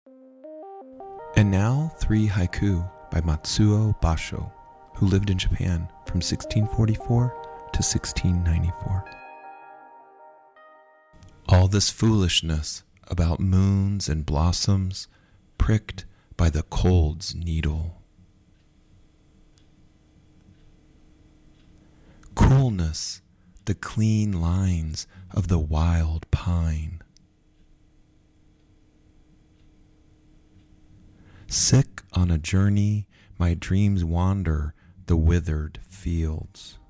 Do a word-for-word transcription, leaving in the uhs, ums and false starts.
And now three haiku by Matsuo Basho, who lived in Japan from sixteen forty-four to sixteen ninety-four. All this foolishness about moons and blossoms pricked by the cold's needle. Coolness, the clean lines of the wild pine. Sick on a journey, my dreams wander the withered fields.